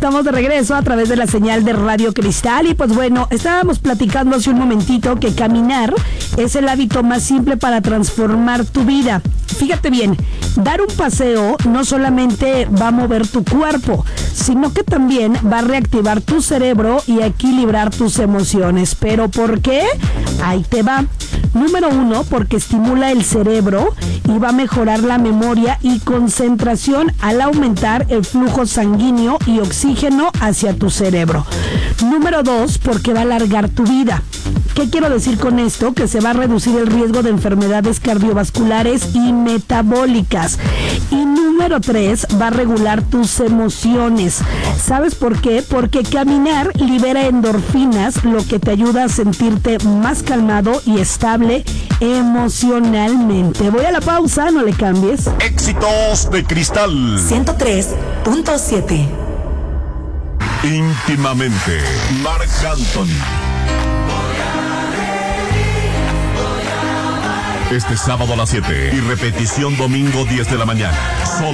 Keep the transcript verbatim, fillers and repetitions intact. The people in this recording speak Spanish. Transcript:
Estamos de regreso a través de la señal de Radio Cristal y pues bueno, estábamos platicando hace un momentito que caminar es el hábito más simple para transformar tu vida. Fíjate bien, dar un paseo no solamente va a mover tu cuerpo, sino que también va a reactivar tu cerebro y a equilibrar tus emociones. ¿Pero por qué? Ahí te va. Número uno, porque estimula el cerebro y va a mejorar la memoria y concentración al aumentar el flujo sanguíneo y oxígeno hacia tu cerebro. Número dos, porque va a alargar tu vida. ¿Qué quiero decir con esto? Que se va a reducir el riesgo de enfermedades cardiovasculares y metabólicas. Y número tres, va a regular tus emociones. ¿Sabes por qué? Porque caminar libera endorfinas, lo que te ayuda a sentirte más calmado y estable emocionalmente. Voy a la pausa, no le cambies. Éxitos de Cristal ciento tres punto siete. Íntimamente, Marc Anthony. Este sábado a las siete y repetición domingo diez de la mañana. Solo